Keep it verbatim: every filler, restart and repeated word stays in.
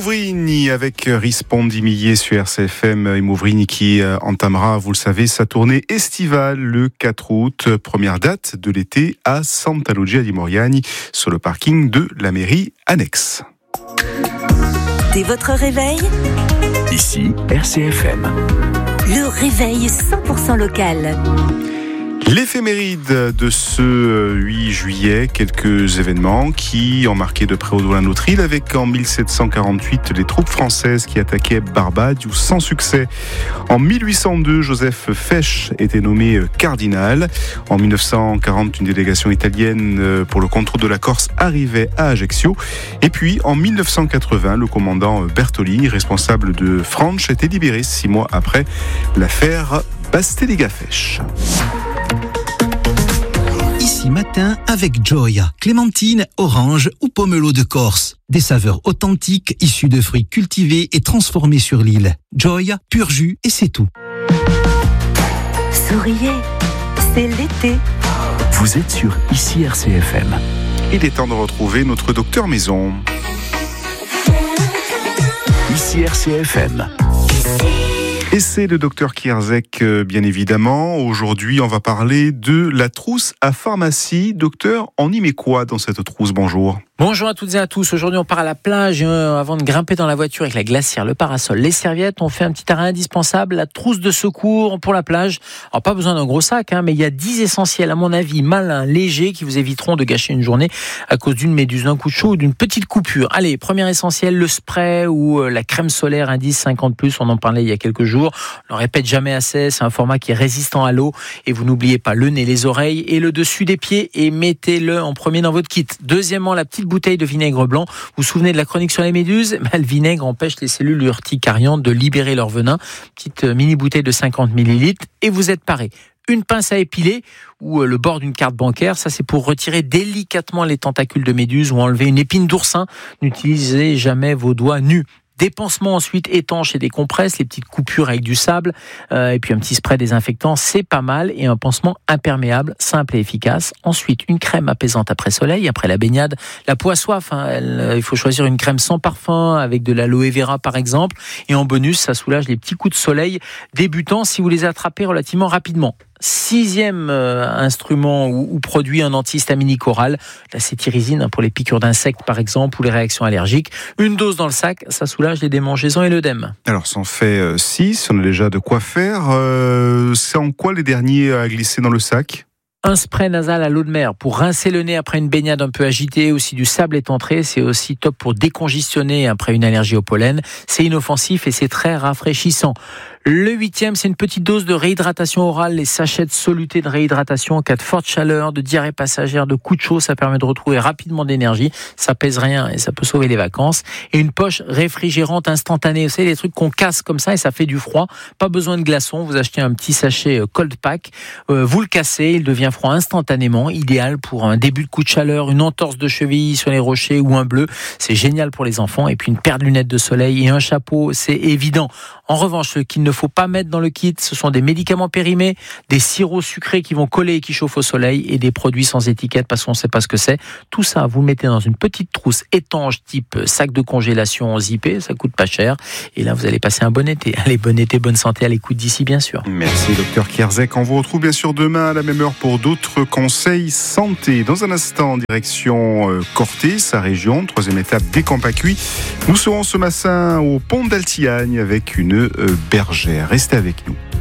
Mouvrini avec Rispondi Millet sur R C F M et Mouvrini qui entamera, vous le savez, sa tournée estivale le quatre août, première date de l'été à Santa Lucia di Moriani sur le parking de la mairie annexe. Dès votre réveil, ici R C F M. Le réveil cent pour cent local. L'éphéméride de ce huit juillet, quelques événements qui ont marqué de près ou de loin notre île, avec en mille sept cent quarante-huit les troupes françaises qui attaquaient Barbade sans succès. En mille huit cent deux, Joseph Fesch était nommé cardinal. En mille neuf cent quarante, une délégation italienne pour le contrôle de la Corse arrivait à Ajaccio. Et puis en mille neuf cent quatre-vingts, le commandant Bertolini, responsable de Franche, était libéré six mois après l'affaire Bastelega-Fesch. Ici matin avec Gioia, clémentine, orange ou pomelo de Corse. Des saveurs authentiques issues de fruits cultivés et transformés sur l'île. Gioia, pur jus et c'est tout. Souriez, c'est l'été. Vous êtes sur Ici R C F M. Il est temps de retrouver notre docteur Maison. Ici R C F M. Et c'est le docteur Kierzek, bien évidemment. Aujourd'hui, on va parler de la trousse à pharmacie. Docteur, on y met quoi dans cette trousse? Bonjour. Bonjour à toutes et à tous. Aujourd'hui, on part à la plage. Euh, avant de grimper dans la voiture avec la glacière, le parasol, les serviettes, on fait un petit arrêt indispensable, la trousse de secours pour la plage. Alors, pas besoin d'un gros sac, hein, mais il y a dix essentiels, à mon avis, malins, légers, qui vous éviteront de gâcher une journée à cause d'une méduse, d'un coup de chaud ou d'une petite coupure. Allez, premier essentiel, le spray ou euh, la crème solaire indice cinquante plus. On en parlait il y a quelques jours. On ne répète jamais assez. C'est un format qui est résistant à l'eau. Et vous n'oubliez pas le nez, les oreilles et le dessus des pieds et mettez-le en premier dans votre kit. Deuxièmement, la petite bouteille de vinaigre blanc. Vous vous souvenez de la chronique sur les méduses? Ben, le vinaigre empêche les cellules urticariantes de libérer leur venin. Petite mini bouteille de cinquante millilitres et vous êtes paré. Une pince à épiler ou le bord d'une carte bancaire, ça c'est pour retirer délicatement les tentacules de méduse ou enlever une épine d'oursin. N'utilisez jamais vos doigts nus. Des pansements ensuite étanches et des compresses, les petites coupures avec du sable, euh, et puis un petit spray désinfectant, c'est pas mal, et un pansement imperméable, simple et efficace. Ensuite, une crème apaisante après soleil, après la baignade. La peau a soif, hein, elle, euh, il faut choisir une crème sans parfum, avec de l'aloe vera par exemple, et en bonus, ça soulage les petits coups de soleil débutants si vous les attrapez relativement rapidement. Sixième euh, instrument ou, ou produit, un antihistaminique oral, la cétirizine hein, pour les piqûres d'insectes par exemple ou les réactions allergiques. Une dose dans le sac, ça soulage les démangeaisons et l'œdème. Alors ça en fait six, on a déjà de quoi faire. Euh, c'est en quoi les derniers à glisser dans le sac ? Un spray nasal à l'eau de mer pour rincer le nez après une baignade un peu agitée, aussi du sable est entré, c'est aussi top pour décongestionner après une allergie au pollen. C'est inoffensif et c'est très rafraîchissant. Le huitième, c'est une petite dose de réhydratation orale, les sachets de soluté de réhydratation en cas de forte chaleur, de diarrhée passagère, de coup de chaud, ça permet de retrouver rapidement de l'énergie, ça pèse rien et ça peut sauver les vacances. Et une poche réfrigérante instantanée, vous savez, les trucs qu'on casse comme ça et ça fait du froid, pas besoin de glaçons, vous achetez un petit sachet cold pack, euh, vous le cassez, il devient froid instantanément, idéal pour un début de coup de chaleur, une entorse de cheville sur les rochers ou un bleu, c'est génial pour les enfants. Et puis une paire de lunettes de soleil et un chapeau, c'est évident. En revanche, ce qu'il ne faut pas mettre dans le kit, ce sont des médicaments périmés, des sirops sucrés qui vont coller et qui chauffent au soleil et des produits sans étiquette parce qu'on ne sait pas ce que c'est. Tout ça, vous le mettez dans une petite trousse étanche type sac de congélation zippé, ça coûte pas cher. Et là, vous allez passer un bon été. Allez, bon été, bonne santé à l'écoute d'ici, bien sûr. Merci, docteur Kierzek. On vous retrouve bien sûr demain à la même heure pour d'autres conseils santé. Dans un instant, direction euh, Corté, sa région, troisième étape des Campacuis. Nous serons ce matin au pont d'Altiagne avec une euh, bergère. Restez avec nous.